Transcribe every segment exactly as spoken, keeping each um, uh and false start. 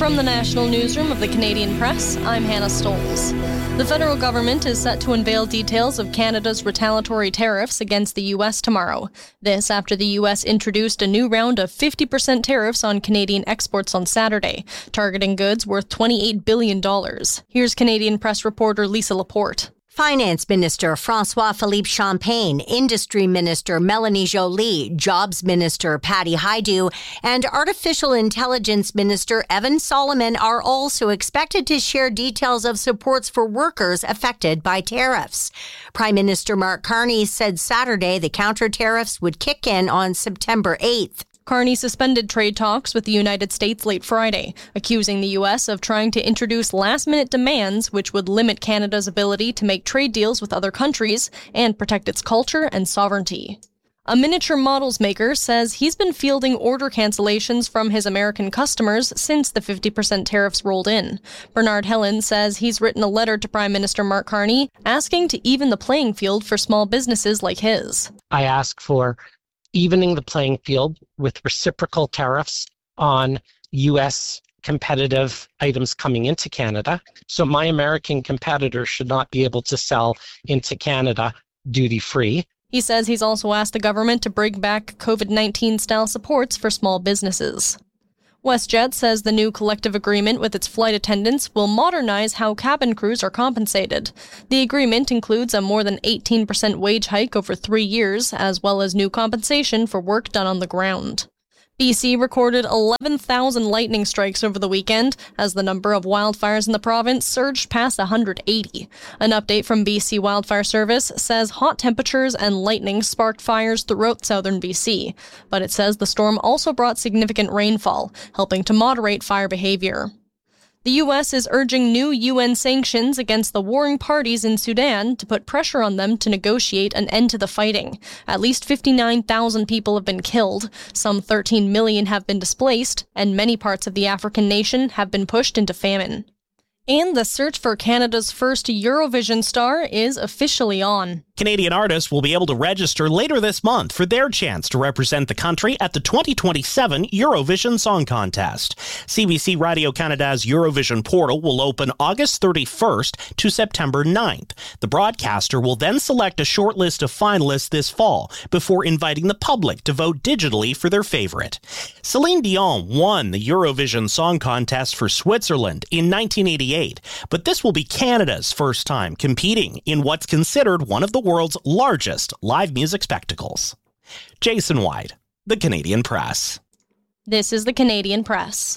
From the National Newsroom of the Canadian Press, I'm Hannah Stoles. The federal government is set to unveil details of Canada's retaliatory tariffs against the U S tomorrow. This after the U S introduced a new round of fifty percent tariffs on Canadian exports on Saturday, targeting goods worth twenty-eight billion dollars. Here's Canadian Press reporter Lisa Laporte. Finance Minister François-Philippe Champagne, Industry Minister Melanie Joly, Jobs Minister Patty Hajdu, and Artificial Intelligence Minister Evan Solomon are also expected to share details of supports for workers affected by tariffs. Prime Minister Mark Carney said Saturday the counter tariffs would kick in on September eighth. Carney suspended trade talks with the United States late Friday, accusing the U S of trying to introduce last-minute demands which would limit Canada's ability to make trade deals with other countries and protect its culture and sovereignty. A miniature models maker says he's been fielding order cancellations from his American customers since the fifty percent tariffs rolled in. Bernard Helen says he's written a letter to Prime Minister Mark Carney asking to even the playing field for small businesses like his. I ask for evening the playing field with reciprocal tariffs on U S competitive items coming into Canada. So my American competitors should not be able to sell into Canada duty-free. He says he's also asked the government to bring back COVID nineteen style supports for small businesses. WestJet says the new collective agreement with its flight attendants will modernize how cabin crews are compensated. The agreement includes a more than eighteen percent wage hike over three years, as well as new compensation for work done on the ground. B C recorded eleven thousand lightning strikes over the weekend as the number of wildfires in the province surged past one hundred eighty. An update from B C Wildfire Service says hot temperatures and lightning sparked fires throughout southern B C, but it says the storm also brought significant rainfall, helping to moderate fire behavior. The U S is urging new U N sanctions against the warring parties in Sudan to put pressure on them to negotiate an end to the fighting. At least fifty-nine thousand people have been killed, some thirteen million have been displaced, and many parts of the African nation have been pushed into famine. And the search for Canada's first Eurovision star is officially on. Canadian artists will be able to register later this month for their chance to represent the country at the twenty twenty-seven Eurovision Song Contest. C B C Radio Canada's Eurovision portal will open August thirty-first to September ninth. The broadcaster will then select a short list of finalists this fall before inviting the public to vote digitally for their favorite. Celine Dion won the Eurovision Song Contest for Switzerland in nineteen eighty-eight, but this will be Canada's first time competing in what's considered one of the world's largest live music spectacles. Jason White, The Canadian Press. This is The Canadian Press.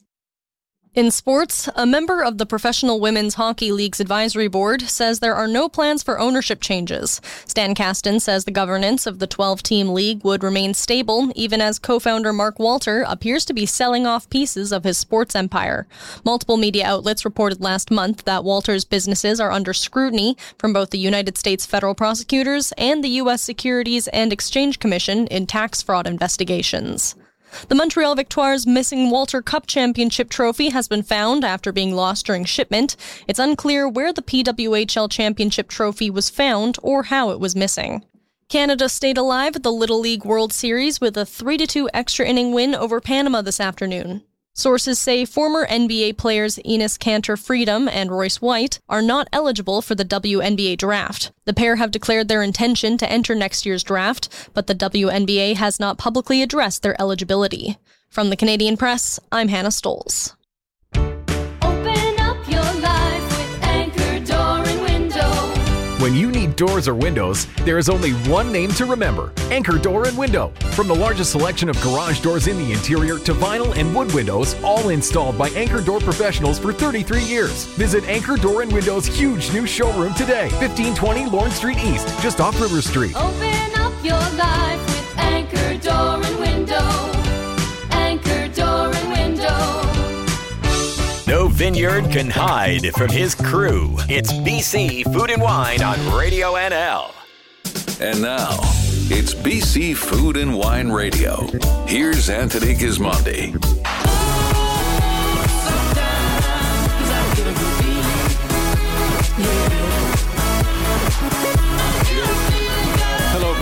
In sports, a member of the Professional Women's Hockey League's advisory board says there are no plans for ownership changes. Stan Kasten says the governance of the twelve-team league would remain stable, even as co-founder Mark Walter appears to be selling off pieces of his sports empire. Multiple media outlets reported last month that Walter's businesses are under scrutiny from both the United States federal prosecutors and the U S Securities and Exchange Commission in tax fraud investigations. The Montreal Victoires' missing Walter Cup Championship trophy has been found after being lost during shipment. It's unclear where the P W H L Championship trophy was found or how it was missing. Canada stayed alive at the Little League World Series with a three to two extra inning win over Panama this afternoon. Sources say former N B A players Enes Kanter Freedom and Royce White are not eligible for the W N B A draft. The pair have declared their intention to enter next year's draft, but the W N B A has not publicly addressed their eligibility. From the Canadian Press, I'm Hannah Stoles. Open up your life with Anchor Door and Window. When you need doors or windows, there is only one name to remember: Anchor Door and Window. From the largest selection of garage doors in the interior to vinyl and wood windows, all installed by Anchor Door professionals for thirty-three years. Visit Anchor Door and Window's huge new showroom today, fifteen twenty Lawrence Street East, just off River Street. Open up your life with Anchor Door and Window. Anchor Door and Window. No vineyard can hide from his crew. It's B C Food and Wine on Radio N L. And now, it's B C Food and Wine Radio. Here's Anthony Gismondi. Hello,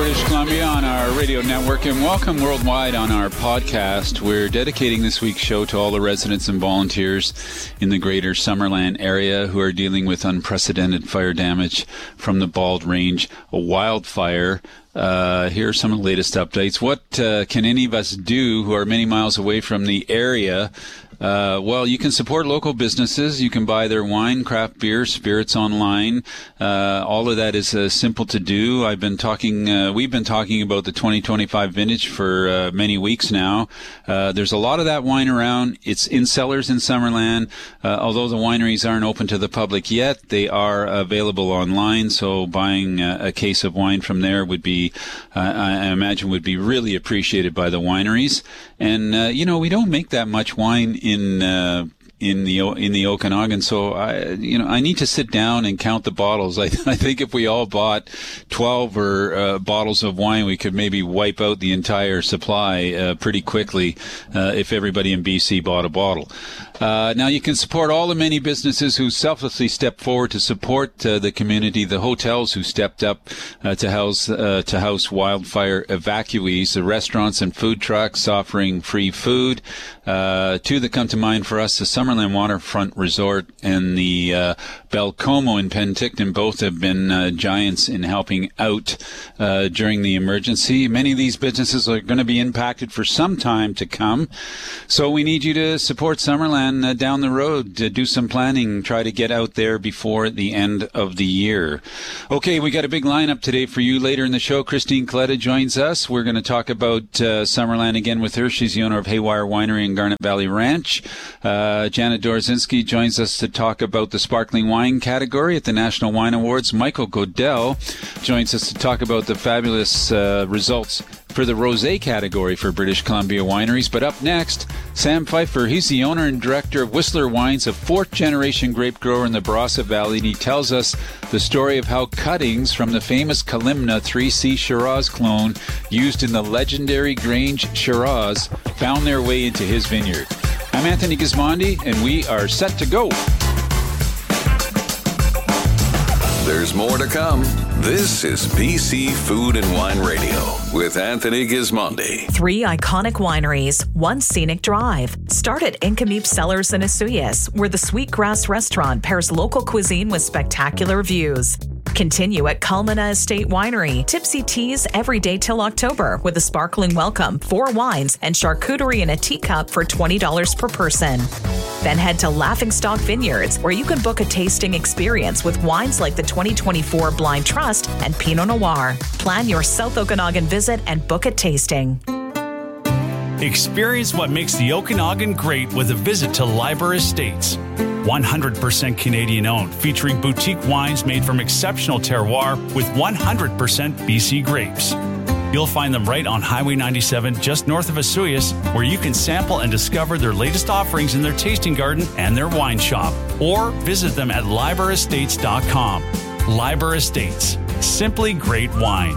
British Columbia on our radio network, and welcome worldwide on our podcast. We're dedicating this week's show to all the residents and volunteers in the greater Summerland area who are dealing with unprecedented fire damage from the Bald Range wildfire. Uh, here are some of the latest updates. What uh, can any of us do who are many miles away from the area? Uh, well, you can support local businesses. You can buy their wine, craft beer, spirits online. Uh, all of that is uh, simple to do. I've been talking, uh, we've been talking about the twenty twenty-five vintage for uh, many weeks now. Uh, there's a lot of that wine around. It's in cellars in Summerland. Uh, although the wineries aren't open to the public yet, they are available online. So buying uh, a case of wine from there would be, uh, I imagine, would be really appreciated by the wineries. And, uh, you know, we don't make that much wine in in uh, in the in the Okanagan, so I you know I need to sit down and count the bottles. I, I think if we all bought twelve or uh, bottles of wine, we could maybe wipe out the entire supply uh, pretty quickly uh, if everybody in B C bought a bottle. Uh, now you can support all the many businesses who selflessly stepped forward to support uh, the community, the hotels who stepped up uh, to house uh, to house wildfire evacuees, the restaurants and food trucks offering free food. Uh, two that come to mind for us, the Summerland Waterfront Resort and the uh, Belcomo in Penticton, both have been uh, giants in helping out uh, during the emergency. Many of these businesses are going to be impacted for some time to come, so we need you to support Summerland uh, down the road, to do some planning, try to get out there before the end of the year. Okay, we got a big lineup today for you. Later in the show, Christine Coletta joins us. We're going to talk about uh, Summerland again with her. She's the owner of Haywire Winery in Garnet Valley Ranch. Uh, Janet Dorzinski joins us to talk about the sparkling wine category at the National Wine Awards. Michael Godell joins us to talk about the fabulous uh, results for the rosé category for British Columbia wineries. But up next, Sam Pfeiffer. He's the owner and director of Whistler Wines, a fourth-generation grape grower in the Barossa Valley, and he tells us the story of how cuttings from the famous Kalimna three C Shiraz clone used in the legendary Grange Shiraz found their way into his vineyard. I'm Anthony Gismondi, and we are set to go. There's more to come. This is B C Food and Wine Radio with Anthony Gismondi. Three iconic wineries, one scenic drive. Start at Incameep Cellars in Asuyas, where the Sweetgrass restaurant pairs local cuisine with spectacular views. Continue at Culmina Estate Winery. Tipsy teas every day till October with a sparkling welcome, four wines, and charcuterie in a teacup for twenty dollars per person. Then head to Laughingstock Vineyards, where you can book a tasting experience with wines like the twenty twenty-four Blind Trust and Pinot Noir. Plan your South Okanagan visit and book a tasting. Experience what makes the Okanagan great with a visit to Liber Estates. one hundred percent Canadian owned, featuring boutique wines made from exceptional terroir with one hundred percent B C grapes. You'll find them right on Highway ninety-seven, just north of Asuyas, where you can sample and discover their latest offerings in their tasting garden and their wine shop. Or visit them at liber estates dot com. Liber Estates. Simply great wine.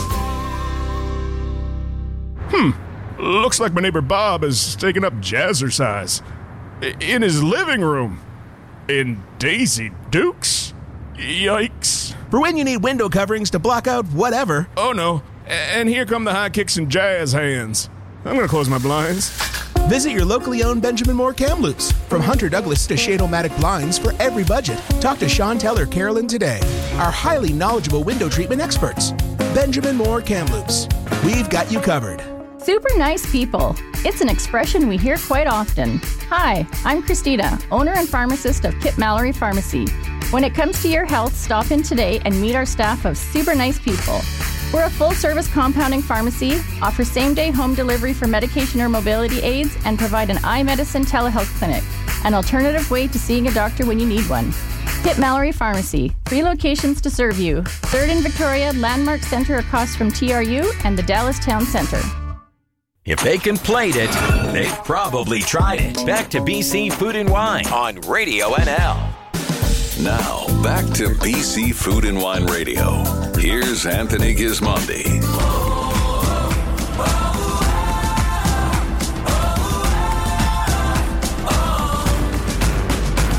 Hmm. Looks like my neighbor Bob is taking up jazzercise. In his living room. In Daisy Dukes? Yikes. For when you need window coverings to block out whatever. Oh no. And here come the high kicks and jazz hands. I'm gonna close my blinds. Visit your locally owned Benjamin Moore Kamloops. From Hunter Douglas to Shade-O-Matic blinds for every budget. Talk to Sean Teller Carolyn today. Our highly knowledgeable window treatment experts. Benjamin Moore Kamloops. We've got you covered. Super nice people. It's an expression we hear quite often. Hi, I'm Christina, owner and pharmacist of Kip Mallory Pharmacy. When it comes to your health, stop in today and meet our staff of super nice people. We're a full-service compounding pharmacy, offer same-day home delivery for medication or mobility aids, and provide an eye medicine telehealth clinic, an alternative way to seeing a doctor when you need one. Kip Mallory Pharmacy, three locations to serve you. Third in Victoria, Landmark Center across from T R U, and the Dallas Town Center. If they complayed it, they've probably tried it. Back to B C Food and Wine on Radio N L. Now, back to B C Food and Wine Radio. Here's Anthony Gismondi.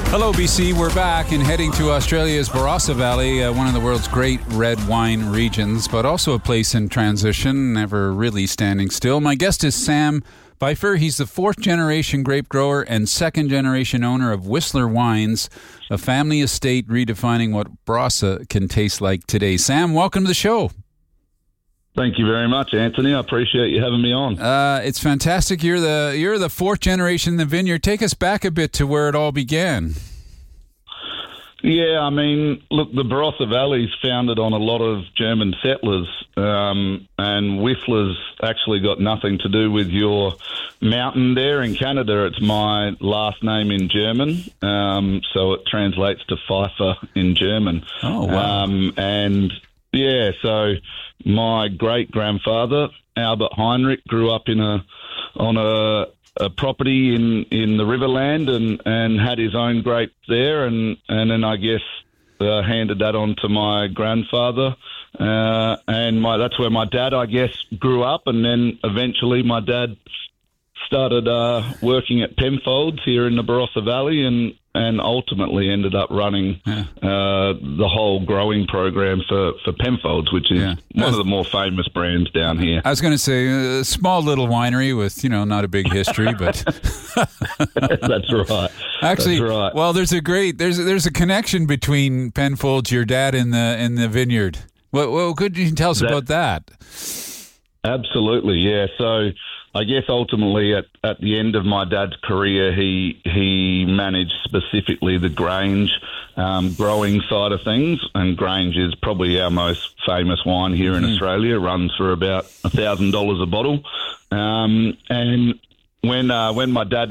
Hello, B C. We're back and heading to Australia's Barossa Valley, uh, one of the world's great red wine regions, but also a place in transition, never really standing still. My guest is Sam Pfeiffer. He's the fourth-generation grape grower and second-generation owner of Whistler Wines, a family estate redefining what Barossa can taste like today. Sam, welcome to the show. Thank you very much, Anthony. I appreciate you having me on. Uh, it's fantastic. You're the you're the fourth generation in the vineyard. Take us back a bit to where it all began. Yeah, I mean, look, the Barossa Valley is founded on a lot of German settlers, um, and Whistler's actually got nothing to do with your mountain there in Canada. It's my last name in German, um, so it translates to Pfeiffer in German. Oh, wow. Um, and, yeah, so my great-grandfather, Albert Heinrich, grew up in a on a... a property in, in the Riverland and, and had his own grape there, and, and then I guess uh, handed that on to my grandfather, uh, and my that's where my dad, I guess, grew up, and then eventually my dad started uh, working at Penfolds here in the Barossa Valley, and, and ultimately ended up running yeah. uh, the whole growing program for, for Penfolds, which is yeah. one of the more famous brands down here. I was going to say a small little winery with, you know, not a big history, but that's right. Actually, that's right. Well, there's a great there's there's a connection between Penfolds, your dad, in the in the vineyard. What what could you tell us that, about that? Absolutely, yeah. So I guess ultimately at, at the end of my dad's career, he he managed specifically the Grange um, growing side of things, and Grange is probably our most famous wine here in mm. Australia. It runs for about one thousand dollars a bottle. Um, and when uh, when my dad